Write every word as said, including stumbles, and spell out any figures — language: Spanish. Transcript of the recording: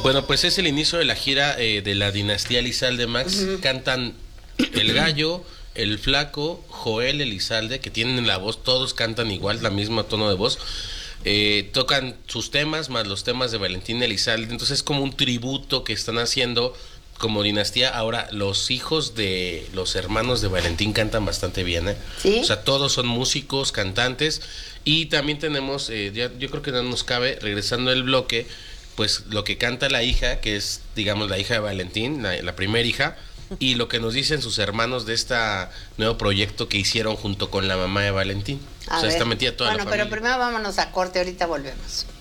Bueno, pues es el inicio de la gira eh, de la dinastía Elizalde, Max. Uh-huh. Cantan El Gallo, El Flaco, Joel Elizalde, que tienen la voz, todos cantan igual, la misma tono de voz. Eh, tocan sus temas más los temas de Valentín Elizalde, entonces es como un tributo que están haciendo como dinastía. Ahora, los hijos de los hermanos de Valentín cantan bastante bien, ¿eh? ¿Sí? O sea, todos son músicos, cantantes, y también tenemos, eh, ya, yo creo que no nos cabe, regresando el bloque, pues lo que canta la hija, que es, digamos, la hija de Valentín, la, la primera hija, y lo que nos dicen sus hermanos de este nuevo proyecto que hicieron junto con la mamá de Valentín. A o sea, ver. está metida toda bueno, la familia. Bueno, pero primero vámonos a corte, ahorita volvemos.